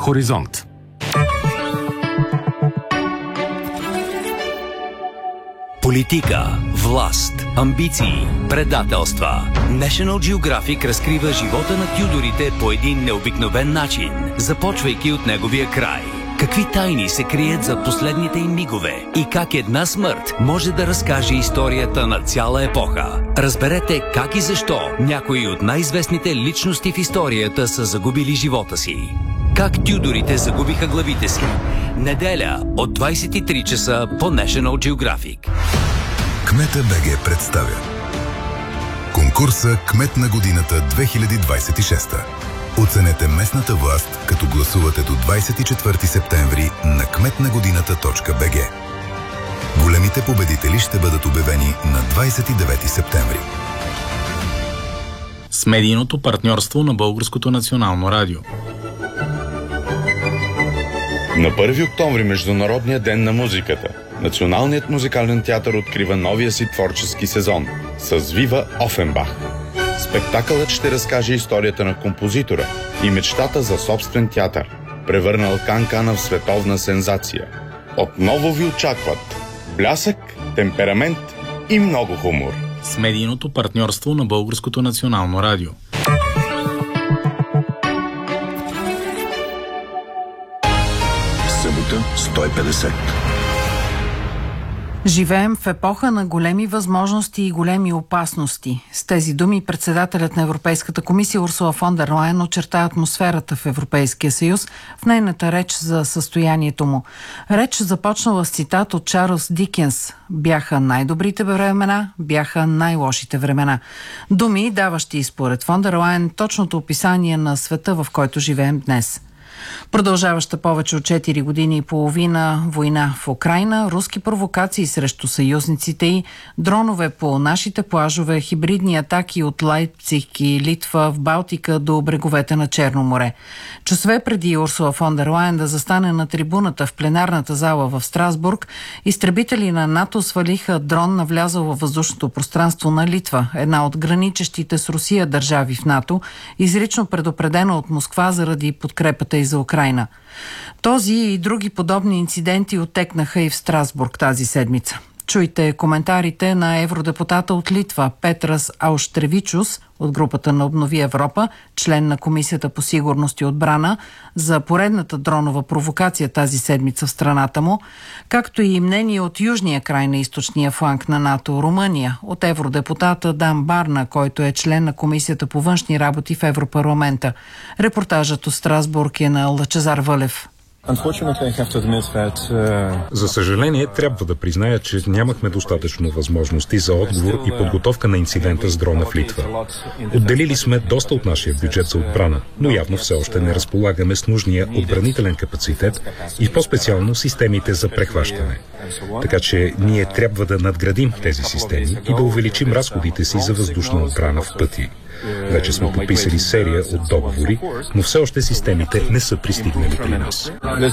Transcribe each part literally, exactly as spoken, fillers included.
Хоризонт. Политика, власт, амбиции, предателства. National Geographic разкрива живота на Тюдорите по един необикновен начин, започвайки от неговия край. Какви тайни се крият за последните им мигове и как една смърт може да разкаже историята на цяла епоха. Разберете как и защо някои от най-известните личности в историята са загубили живота си. Как Тюдорите загубиха главите си. Неделя от двайсет и три часа по National Geographic. Кмета БГ представя конкурса Кмет на годината две хиляди двайсет и шеста. Оценете местната власт, като гласувате до двайсет и четвърти септември на кметнагодината точка би джи. Големите победители ще бъдат обявени на двайсет и девети септември. С медийното партньорство на Българското национално радио. На първи октомври, Международния ден на музиката, Националният музикален театър открива новия си творчески сезон с Вива Офенбах. Спектакълът ще разкаже историята на композитора и мечтата за собствен театър, превърнал Кан-Кана в световна сензация. Отново ви очакват блясък, темперамент и много хумор. С медийното партньорство на Българското национално радио. Събота сто и петдесет. Живеем в епоха на големи възможности и големи опасности. С тези думи председателят на Европейската комисия Урсула фон дер Лайен очерта атмосферата в Европейския съюз в нейната реч за състоянието му. Реч започнала с цитат от Чарлз Дикенс: "Бяха най-добрите времена, бяха най-лошите времена." Думи, даващи според фон дер Лайен точното описание на света, в който живеем днес. Продължаваща повече от четири години и половина война в Украйна, руски провокации срещу съюзниците й, дронове по нашите плажове, хибридни атаки от Лайпциг и Литва в Балтика до бреговете на Черно море. Часове преди Урсула фон дер Лайен да застане на трибуната в пленарната зала в Страсбург, изтребители на НАТО свалиха дрон, навлязъл във въздушното пространство на Литва, една от граничещите с Русия държави в НАТО, изрично предупредена от Москва заради подкрепата и за Украйна. Този и други подобни инциденти оттекнаха и в Страсбург тази седмица. Чуйте коментарите на евродепутата от Литва Петрас Ауштревичус от групата на Обнови Европа, член на Комисията по сигурност и отбрана, за поредната дронова провокация тази седмица в страната му, както и мнение от южния край на източния фланг на НАТО, Румъния, от евродепутата Дан Барна, който е член на Комисията по външни работи в Европарламента. Репортажът от Страсбург е на Лъчезар Вълев. За съжаление, трябва да призная, че нямахме достатъчно възможности за отговор и подготовка на инцидента с дрона в Литва. Отделили сме доста от нашия бюджет за отбрана, но явно все още не разполагаме с нужния отбранителен капацитет и по-специално системите за прехващане. Така че ние трябва да надградим тези системи и да увеличим разходите си за въздушна отбрана в пъти. Вече сме подписали серия от договори, но все още системите не са пристигнали при нас.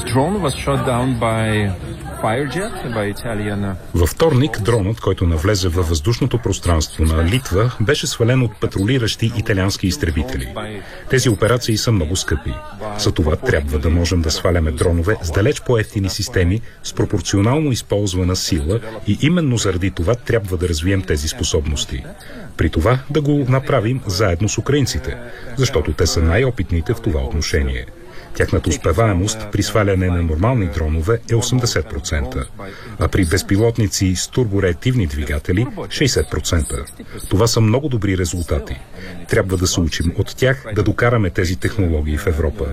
Във вторник дронът, който навлезе във въздушното пространство на Литва, беше свален от патрулиращи италиански изтребители. Тези операции са много скъпи. За това трябва да можем да сваляме дронове с далеч по-евтини системи с пропорционално използвана сила и именно заради това трябва да развием тези способности. При това да го направим заедно с украинците, защото те са най-опитните в това отношение. Тяхната успеваемост при сваляне на нормални дронове е осемдесет процента, а при безпилотници с турбореактивни двигатели шейсет процента. Това са много добри резултати. Трябва да се учим от тях да докараме тези технологии в Европа.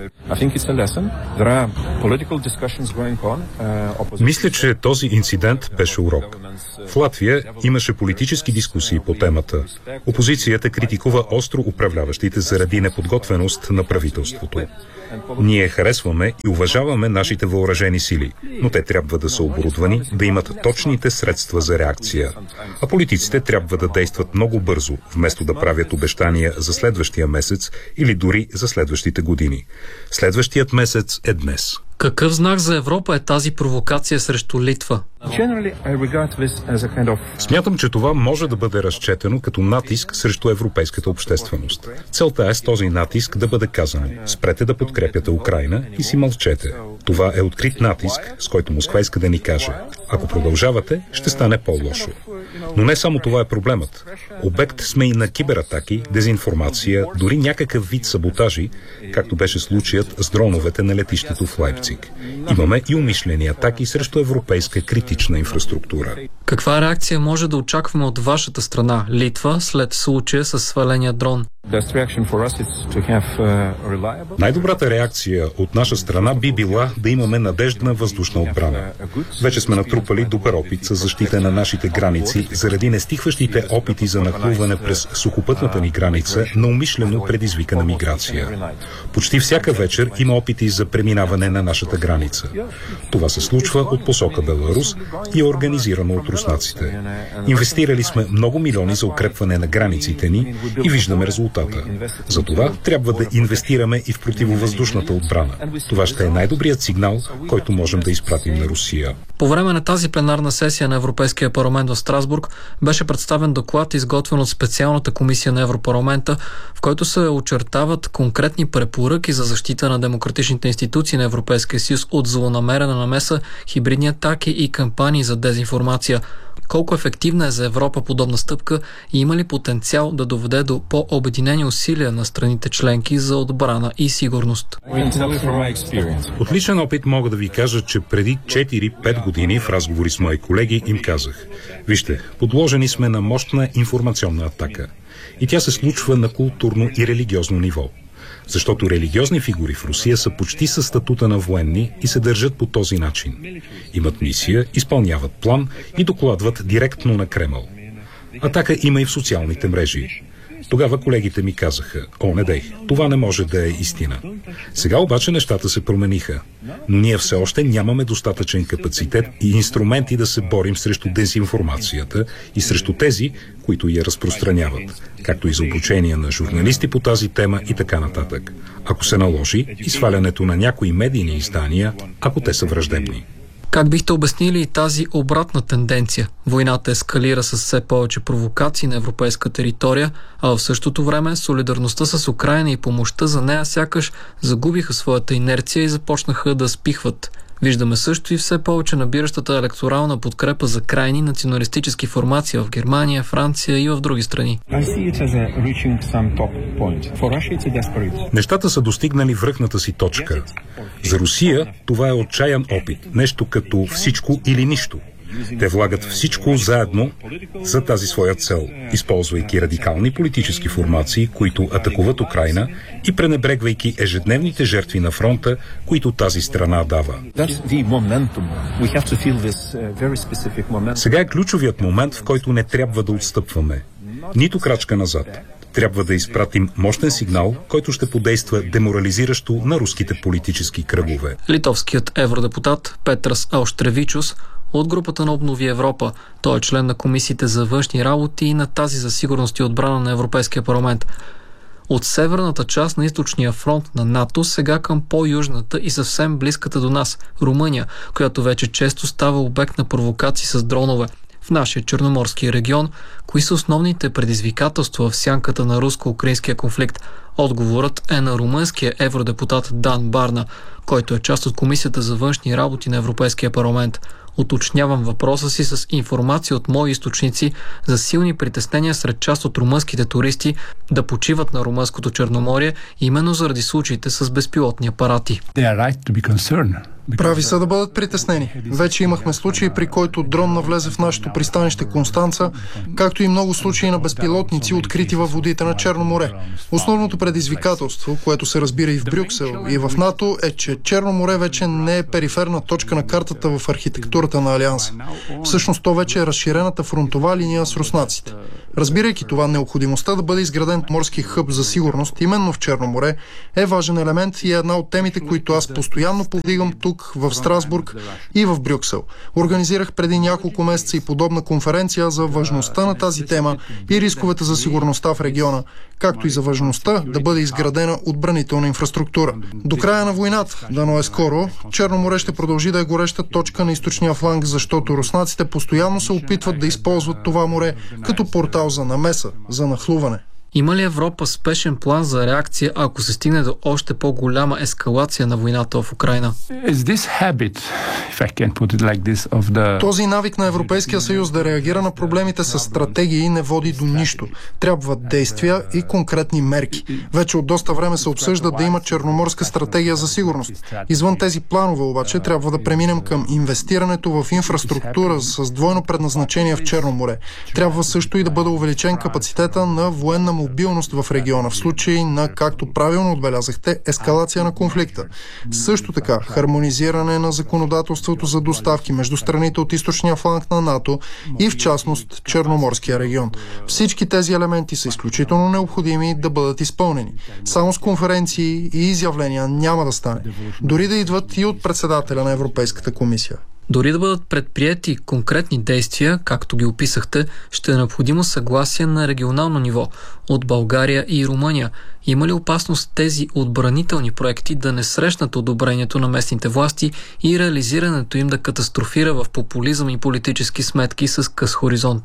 Мисля, че този инцидент беше урок. В Латвия имаше политически дискусии по темата. Опозицията критикува остро управляващите заради неподготвеност на правителството. Ние харесваме и уважаваме нашите въоръжени сили, но те трябва да са оборудвани, да имат точните средства за реакция. А политиците трябва да действат много бързо, вместо да правят обещания за следващия месец или дори за следващите години. Следващият месец е днес. Какъв знак за Европа е тази провокация срещу Литва? Смятам, че това може да бъде разчетено като натиск срещу европейската общественост. Целта е с този натиск да бъде казано: спрете да подкрепяте Украйна и си мълчете. Това е открит натиск, с който Москва иска да ни каже: ако продължавате, ще стане по-лошо. Но не само това е проблемът. Обект сме и на кибератаки, дезинформация, дори някакъв вид саботажи, както беше случаят с дроновете на летището в Лайпциг. Имаме и умишлени атаки срещу европейска критична инфраструктура. Каква реакция може да очакваме от вашата страна, Литва, след случая с сваления дрон? Най-добрата реакция от наша страна би била да имаме надеждна въздушна отбрана. Вече сме натрупали добър опит с защита на нашите граници заради нестихващите опити за нахлуване през сухопътната ни граница на умишлено предизвикана миграция. Почти всяка вечер има опити за преминаване на нашата граница. Това се случва от посока Беларус и е организирано от руснаците. Инвестирали сме много милиони за укрепване на границите ни и виждаме резултата. Затова трябва да инвестираме и в противовъздушната отбрана. Това ще е най-добрият сигнал, който можем да изпратим на Русия. По време на тази пленарна сесия на Европейския парламент в Страсбург беше представен доклад, изготвен от специалната комисия на Европарламента, в който се очертават конкретни препоръки за защита на демократичните институции на Европейския съюз от злонамерена намеса, хибридни атаки и кампании за дезинформация. Колко ефективна е за Европа подобна стъпка и има ли потенциал да доведе до по-обединени усилия на страните членки за отбрана и сигурност? От личен опит мога да ви кажа, че преди четири-пет години в разговори с мои колеги им казах: вижте, подложени сме на мощна информационна атака. И тя се случва на културно и религиозно ниво. Защото религиозни фигури в Русия са почти със статута на военни и се държат по този начин. Имат мисия, изпълняват план и докладват директно на Кремъл. Атака има и в социалните мрежи. Тогава колегите ми казаха: о, не дей, това не може да е истина. Сега обаче нещата се промениха. Но ние все още нямаме достатъчен капацитет и инструменти да се борим срещу дезинформацията и срещу тези, които я разпространяват, както и за обучение на журналисти по тази тема и така нататък. Ако се наложи, и свалянето на някои медийни издания, ако те са враждебни. Как бихте обяснили и тази обратна тенденция? Войната ескалира с все повече провокации на европейска територия, а в същото време солидарността с Украйна и помощта за нея сякаш загубиха своята инерция и започнаха да спихват. Виждаме също и все повече набиращата електорална подкрепа за крайни националистически формации в Германия, Франция и в други страни. Нещата са достигнали връхната си точка. За Русия това е отчаян опит, нещо като всичко или нищо. Те влагат всичко заедно за тази своя цел, използвайки радикални политически формации, които атакуват Украйна и пренебрегвайки ежедневните жертви на фронта, които тази страна дава. Сега е ключовият момент, в който не трябва да отстъпваме. Нито крачка назад. Трябва да изпратим мощен сигнал, който ще подейства деморализиращо на руските политически кръгове. Литовският евродепутат Петрас Ауштревичус от групата на Обнови Европа. Той е член на комисиите за външни работи и на тази за сигурност и отбрана на Европейския парламент. От северната част на източния фронт на НАТО сега към по-южната и съвсем близката до нас Румъния, която вече често става обект на провокации с дронове. В нашия черноморски регион, кои са основните предизвикателства в сянката на руско-украинския конфликт? Отговорът е на румънския евродепутат Дан Барна, който е част от Комисията за външни работи на Европейския парламент. Уточнявам въпроса си с информация от мои източници за силни притеснения сред част от румънските туристи да почиват на румънското Черноморие именно заради случаите с безпилотни апарати. Прави са да бъдат притеснени. Вече имахме случаи, при който дрон навлезе в нашето пристанище Констанца, както и много случаи на безпилотници, открити във водите на Черно море. Основното предизвикателство, което се разбира и в Брюксел, и в НАТО, е, че Черно море вече не е периферна точка на картата в архитектурата на Алианса. Всъщност то вече е разширената фронтова линия с руснаците. Разбирайки това, необходимостта да бъде изграден морски хъб за сигурност именно в Черно море е важен елемент и е една от темите, които аз постоянно повдигам тук в Страсбург и в Брюксел. Организирах преди няколко месеца и подобна конференция за важността на тази тема и рисковете за сигурността в региона, както и за важността да бъде изградена отбранителна инфраструктура. До края на войната, дано е скоро, Черно море ще продължи да е гореща точка на източния фланг, защото руснаците постоянно се опитват да използват това море като портал за намеса, за нахлуване. Има ли Европа спешен план за реакция, ако се стигне до още по-голяма ескалация на войната в Украйна? Този навик на Европейския съюз да реагира на проблемите с стратегии не води до нищо. Трябват действия и конкретни мерки. Вече от доста време се обсъжда да има черноморска стратегия за сигурност. Извън тези планове обаче трябва да преминем към инвестирането в инфраструктура с двойно предназначение в Черно море. Трябва също и да бъде увеличен капацитета на военна мобилност в региона в случай на, както правилно отбелязахте, ескалация на конфликта. Също така, хармонизиране на законодателството за доставки между страните от източния фланг на НАТО и в частност Черноморския регион. Всички тези елементи са изключително необходими да бъдат изпълнени. Само с конференции и изявления няма да стане. Дори да идват и от председателя на Европейската комисия. Дори да бъдат предприети конкретни действия, както ги описахте, ще е необходимо съгласие на регионално ниво от България и Румъния. Има ли опасност тези отбранителни проекти да не срещнат одобрението на местните власти и реализирането им да катастрофира в популизъм и политически сметки с къс хоризонт?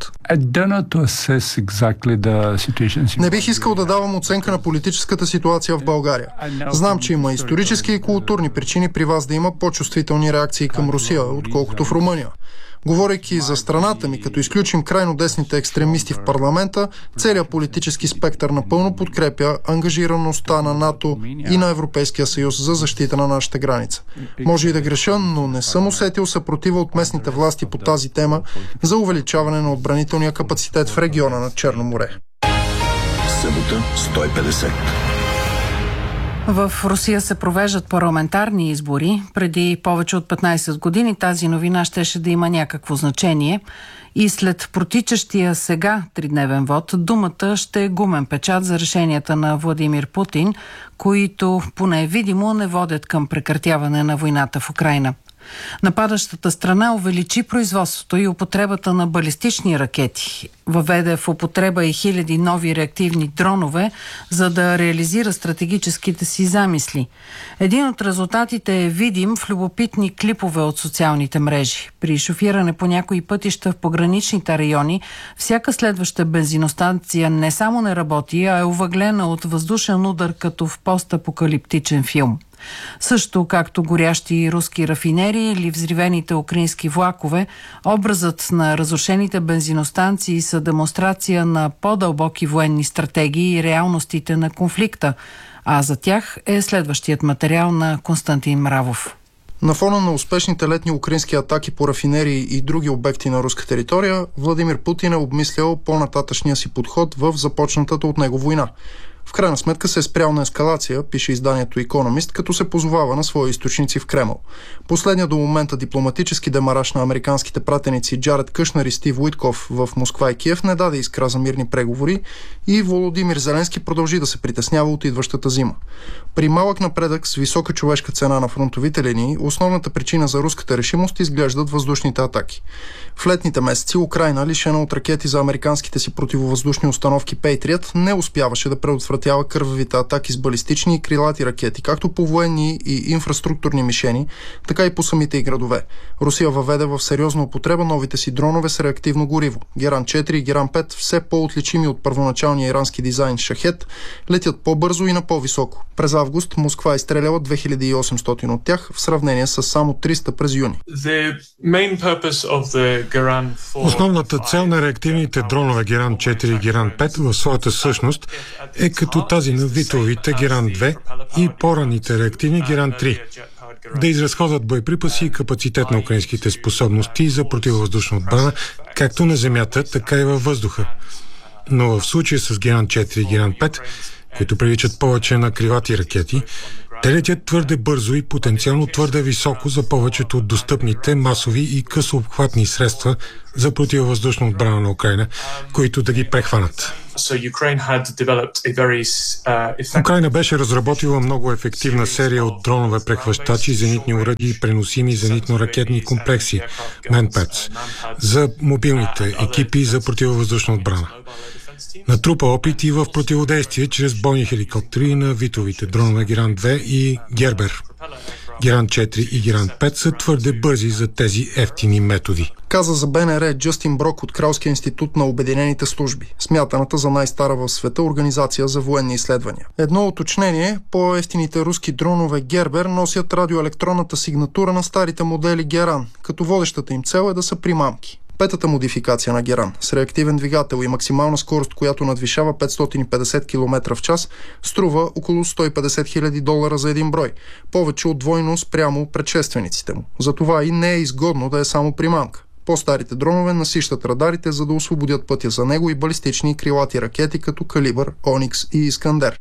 Не бих искал да давам оценка на политическата ситуация в България. Знам, че има исторически и културни причини при вас да има по-чувствителни реакции към Русия, отколкото в Румъния. Говорейки за страната ми, като изключим крайно десните екстремисти в парламента, целият политически спектър напълно подкрепя ангажираността на НАТО и на Европейския съюз за защита на нашата граница. Може и да греша, но не съм усетил съпротива от местните власти по тази тема за увеличаване на отбранителния капацитет в региона на Черно море. Събота сто и петдесет. В Русия се провеждат парламентарни избори. Преди повече от петнайсет години тази новина щеше да има някакво значение. И след протичащия сега тридневен вод, думата ще е гумен печат за решенията на Владимир Путин, които поне видимо не водят към прекратяване на войната в Украйна. Нападащата страна увеличи производството и употребата на балистични ракети. Въведе в употреба и хиляди нови реактивни дронове, за да реализира стратегическите си замисли. Един от резултатите е видим в любопитни клипове от социалните мрежи. При шофиране по някои пътища в пограничните райони, всяка следваща бензиностанция не само не работи, а е овъглена от въздушен удар, като в постапокалиптичен филм. Също както горящи руски рафинери или взривените украински влакове, образът на разрушените бензиностанции са демонстрация на по-дълбоки военни стратегии и реалностите на конфликта, а за тях е следващият материал на Константин Мравов. На фона на успешните летни украински атаки по рафинерии и други обекти на руска територия, Владимир Путин е обмислял по-нататъчния си подход в започнатата от него война. В крайна сметка се е спрял на ескалация, пише изданието Economist, като се позовава на свои източници в Кремъл. Последният до момента дипломатически демараж на американските пратеници Джаред Кушнер и Стив Уитков в Москва и Киев не даде искра за мирни преговори и Володимир Зеленски продължи да се притеснява от идващата зима. При малък напредък с висока човешка цена на фронтовите линии, основната причина за руската решимост изглеждат въздушните атаки. В летните месеци Украйна, лишена от ракети за американските си противовъздушни установки Patriot, не успяваше да предотвратява кървавите атаки с балистични и крилати ракети, както по военни и инфраструктурни мишени, така и по самите и градове. Русия въведе в сериозна употреба новите си дронове с реактивно гориво. Геран четири и Геран пет, все по-отличими от първоначалния ирански дизайн Шахет, летят по-бързо и на по-високо. През август Москва изстреляла две хиляди и осемстотин от тях, в сравнение с само триста през юни. Основната цел на реактивните дронове Геран четири и Геран пет в своята същност е като тази на Витовите Геран две и по-ранните реактивни Геран три. Да изразходват боеприпаси и капацитет на украинските способности за противовъздушна отбрана, както на земята, така и във въздуха. Но в случая с Геран четири и Геран пет, които приличат повече на крилати ракети, Те летят твърде бързо и потенциално твърде високо за повечето от достъпните масови и късообхватни средства за противовъздушна отбрана на Украйна, които да ги прехванат. Украйна беше разработила много ефективна серия от дронове прехващачи, зенитни уреди и преносими зенитно-ракетни комплекси Manpads за мобилните екипи за противовъздушна отбрана. Натрупа опит и в противодействие чрез бойни хеликоптери на витовите дронове Геран две и Гербер. Геран четири и Геран пет са твърде бързи за тези ефтини методи. Каза за Б Н Р Джастин Брок от Кралския институт на Обединените служби, смятаната за най-стара в света организация за военни изследвания. Едно уточнение, по-ефтините руски дронове Гербер носят радиоелектронната сигнатура на старите модели Геран, като водещата им цел е да са примамки. Петата модификация на Геран с реактивен двигател и максимална скорост, която надвишава петстотин и петдесет километра в час, струва около сто и петдесет хиляди долара за един брой, повече от двойно спрямо предшествениците му. Затова и не е изгодно да е само примамка. По-старите дронове насищат радарите, за да освободят пътя за него и балистични и крилати ракети като Калибър, Оникс и Искандер.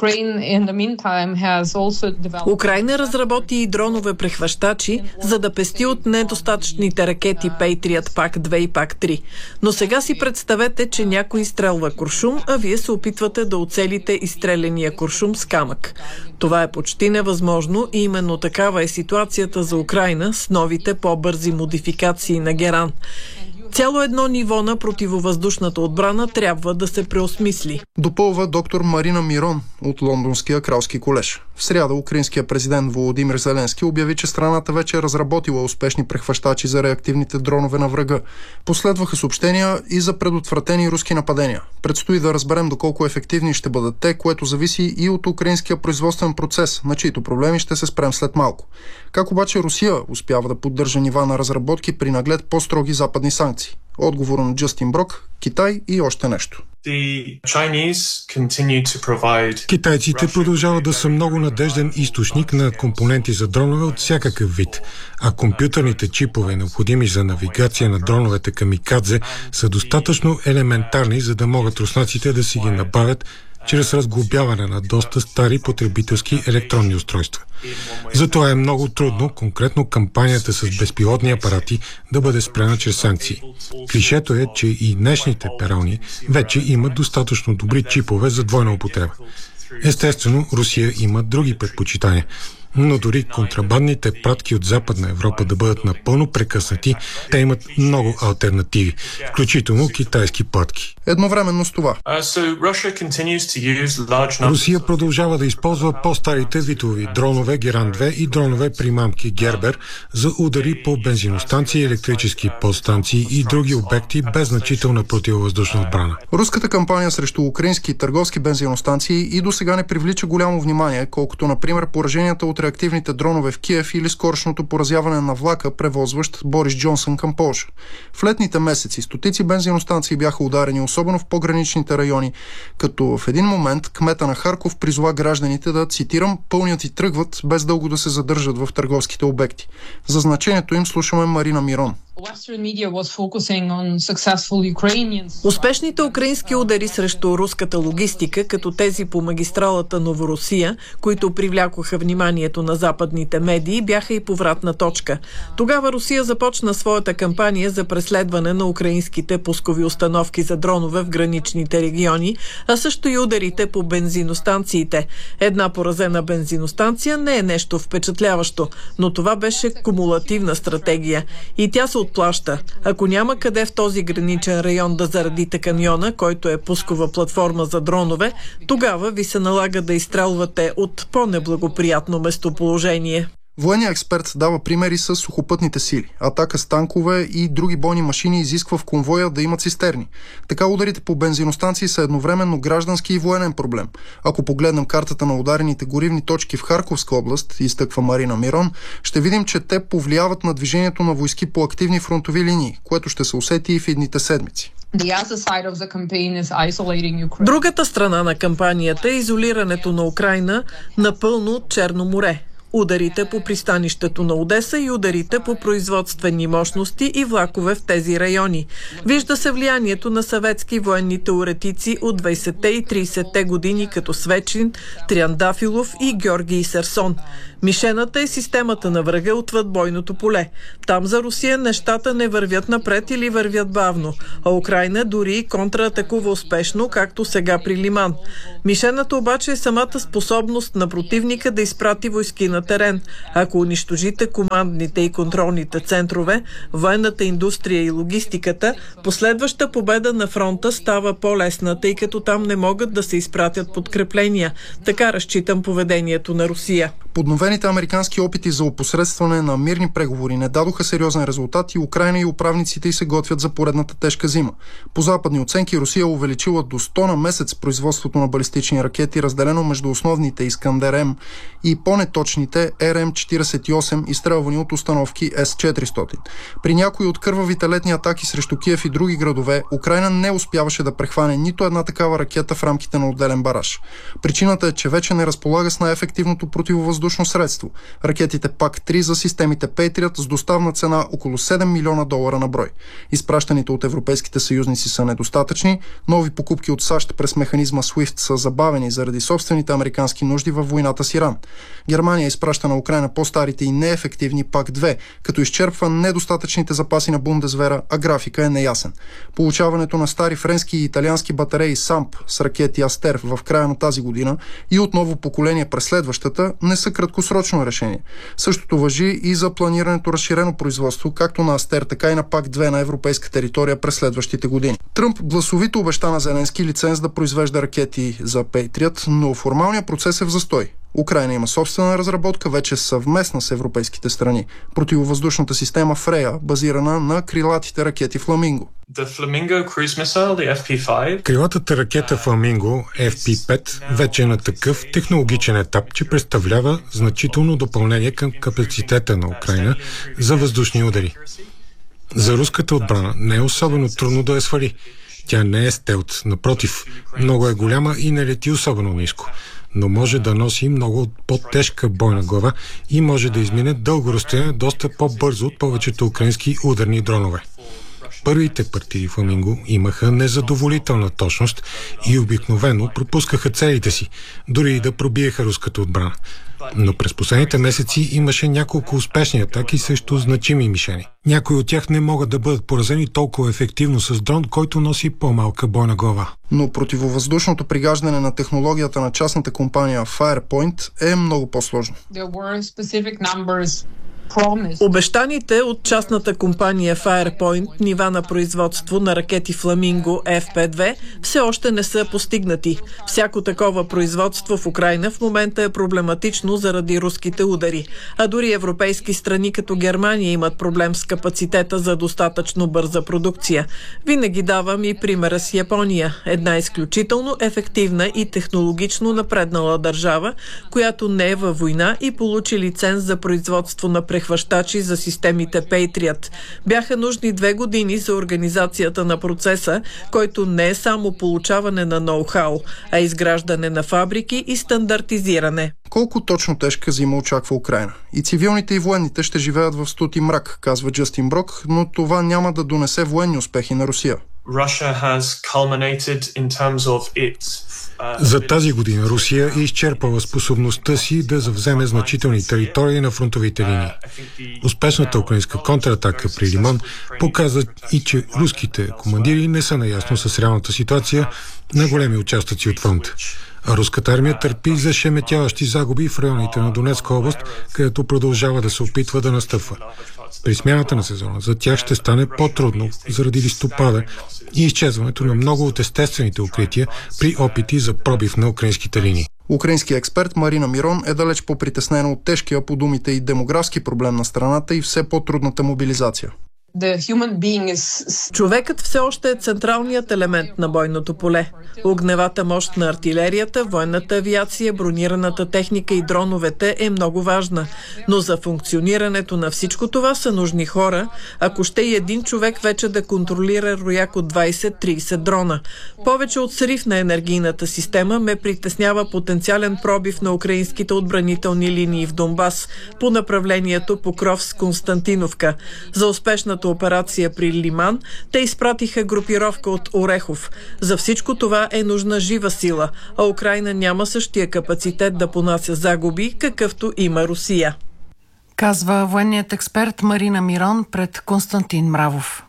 Украйна разработи и дронове прехващачи, за да пести от недостатъчните ракети Patriot пак две и пак три. Но сега си представете, че някой изстрелва куршум, а вие се опитвате да оцелите изстреления куршум с камък. Това е почти невъзможно и именно такава е ситуацията за Украйна с новите по-бързи модификации на Геран. Цяло едно ниво на противовъздушната отбрана трябва да се преосмисли. Допълва доктор Марина Мирон от Лондонския кралски колеж. В сряда украинският президент Володимир Зеленски обяви, че страната вече е разработила успешни прехващачи за реактивните дронове на врага. Последваха съобщения и за предотвратени руски нападения. Предстои да разберем доколко ефективни ще бъдат те, което зависи и от украинския производствен процес, на чието проблеми ще се спрем след малко. Как обаче Русия успява да поддържа нива на разработки при наглед по-строги западни санкции? Отговор на Джастин Брок, Китай и още нещо. Китайците продължават да са много надежден източник на компоненти за дронове от всякакъв вид, а компютърните чипове, необходими за навигация на дроновете камикадзе, са достатъчно елементарни, за да могат руснаците да си ги набавят чрез разглобяване на доста стари потребителски електронни устройства. Затова е много трудно конкретно кампанията с безпилотни апарати да бъде спрена чрез санкции. Клишето е, че и днешните перални вече имат достатъчно добри чипове за двойна употреба. Естествено, Русия има други предпочитания. Но дори контрабандните пратки от Западна Европа да бъдат напълно прекъснати, те имат много алтернативи, включително китайски пратки. Едновременно с това. Русия продължава да използва по-старите витови дронове Геран две и дронове примамки Гербер за удари по бензиностанции, електрически подстанции и други обекти без значителна противовъздушна отбрана. Руската кампания срещу украински и търговски бензиностанции и до сега не привлича голямо внимание, колкото например пораженията от реактивните дронове в Киев или скорошното поразяване на влака, превозващ Борис Джонсън към Полша. В летните месеци стотици бензиностанции бяха ударени, особено в пограничните райони, като в един момент кмета на Харков призова гражданите да, цитирам, пълнят и тръгват, без дълго да се задържат в търговските обекти. За значението им слушаме Марина Мирон. Успешните украински удари срещу руската логистика, като тези по магистралата Новорусия, които привлякоха вниманието на западните медии, бяха и повратна точка. Тогава Русия започна своята кампания за преследване на украинските пускови установки за дронове в граничните региони, а също и ударите по бензиностанциите. Една поразена бензиностанция не е нещо впечатляващо, но това беше кумулативна стратегия и тя се отплаща. Ако няма къде в този граничен район да заредите камиона, който е пускова платформа за дронове, тогава ви се налага да изстрелвате от по-неблагоприятно местоположение. Военният експерт дава примери с сухопътните сили. Атака с танкове и други бойни машини изисква в конвоя да имат цистерни. Така ударите по бензиностанции са едновременно граждански и военен проблем. Ако погледнем картата на ударените горивни точки в Харковска област, изтъква Марина Мирон, ще видим, че те повлияват на движението на войски по активни фронтови линии, което ще се усети и в идните седмици. Другата страна на кампанията е изолирането на Украйна напълно от Черно море. Ударите по пристанището на Одеса и ударите по производствени мощности и влакове в тези райони. Вижда се влиянието на съветски военни теоретици от двайсетте и трийсетте години като Свечин, Триандафилов и Георгий Серсон. Мишената е системата на врага отвъд бойното поле. Там за Русия нещата не вървят напред или вървят бавно, а Украйна дори и контратакува успешно, както сега при Лиман. Мишената обаче е самата способност на противника да изпрати войски на терен. Ако унищожите командните и контролните центрове, военната индустрия и логистиката, последваща победа на фронта става по-лесна, тъй като там не могат да се изпратят подкрепления. Така разчитам поведението на Русия. Подновените американски опити за опосредстване на мирни преговори не дадоха сериозен резултат и Украйна и управниците й се готвят за поредната тежка зима. По западни оценки Русия увеличила до сто на месец производството на балистични ракети, разделено между основните Искандер-М и по-неточните Ер Ем четирийсет и осем, изстрелвани от установки Ес четиристотин. При някои от кървавите летни атаки срещу Киев и други градове, Украйна не успяваше да прехване нито една такава ракета в рамките на отделен бараж. Причината е, че вече не разполага с най-ефективното противовъздушно средство – ракетите Пак три за системите Пейтриът с доставна цена около седем милиона долара на брой. Изпращаните от европейските съюзници са недостатъчни, нови покупки от САЩ през механизма Суифт са забавени заради собствените американски нужди във войната с Иран. Германия изпраща на Украйна по-старите и неефективни Пак две, като изчерпва недостатъчните запаси на Бундесвера, а графика е неясен. Получаването на стари френски и италиански батереи Самп с ракети Астер в края на тази година и отново поколение през следващата не са краткосрочно решение. Същото важи и за планирането разширено производство, както на Астер, така и на Пак две на европейска територия през следващите години. Тръмп гласовито обеща на Зеленски лиценз да произвежда ракети за Пейтрият, но формалният процес е в застой. Украйна има собствена разработка, вече съвместна с европейските страни. Противовъздушната система Фрея, базирана на крилатите ракети Фламинго. Крилатата ракета Фламинго Еф Пи пет вече е на такъв технологичен етап, че представлява значително допълнение към капацитета на Украйна за въздушни удари. За руската отбрана не е особено трудно да я свали. Тя не е стелт, напротив, много е голяма и не лети особено ниско, но може да носи много по-тежка бойна глава и може да измине дълго разстояние доста по-бързо от повечето украински ударни дронове. Първите партии Фламинго имаха незадоволителна точност и обикновено пропускаха целите си, дори и да пробиеха руската отбрана. Но през последните месеци имаше няколко успешни атаки срещу значими мишени. Някои от тях не могат да бъдат поразени толкова ефективно с дрон, който носи по-малка бойна глава. Но противовъздушното пригаждане на технологията на частната компания Firepoint е много по-сложно. Обещаните от частната компания Firepoint нива на производство на ракети Фламинго Еф Пи две все още не са постигнати. Всяко такова производство в Украйна в момента е проблематично заради руските удари. А дори европейски страни като Германия имат проблем с капацитета за достатъчно бърза продукция. Винаги давам и примера с Япония. Една изключително ефективна и технологично напреднала държава, която не е във война и получи лиценз за производство на прехващачи за системите Patriot. Бяха нужни две години за организацията на процеса, който не е само получаване на ноу-хау, а изграждане на фабрики и стандартизиране. Колко точно тежка зима очаква Украйна? И цивилните и военните ще живеят в студ и мрак, казва Джастин Брок, но това няма да донесе военни успехи на Русия. За тази година Русия е изчерпала способността си да завземе значителни територии на фронтовите линии. Успешната украинска контратака при Лиман показва и, че руските командири не са наясно с реалната ситуация на големи участъци от фронта. А руската армия търпи зашеметяващи загуби в районите на Донецка област, където продължава да се опитва да настъпва. При смяната на сезона за тях ще стане по-трудно заради листопада и изчезването на много от естествените укрития при опити за пробив на украинските линии. Украинският експерт Марина Мирон е далеч по-притеснена от тежкия, по думите, и демографски проблем на страната и все по-трудната мобилизация. Човекът все още е централният елемент на бойното поле. Огневата мощ на артилерията, военната авиация, бронираната техника и дроновете е много важна. Но за функционирането на всичко това са нужни хора, ако ще и един човек вече да контролира рояк от двайсет-трийсет дрона. Повече от срив на енергийната система ме притеснява потенциален пробив на украинските отбранителни линии в Донбас по направлението Покровск-Константиновка. За успешната операция при Лиман те изпратиха групировка от Орехов. За всичко това е нужна жива сила, а Украйна няма същия капацитет да понася загуби, какъвто има Русия. Казва военният експерт Марина Мирон пред Константин Мравов.